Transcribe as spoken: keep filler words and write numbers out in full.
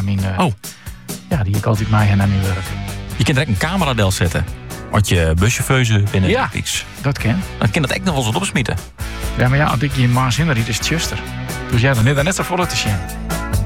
bij mijn... Uh, oh. Ja, die ik altijd mij en naar mijn werk. Je kunt direct een cameradel zetten. Want je buschauffeur binnen ja, iets. Dat kan. Dan kan dat echt nog wel eens wat opsmieten. Ja, maar ja, als ik je in maas in, dat is het juster. Dus ja, dan is dat net zo voor te zien.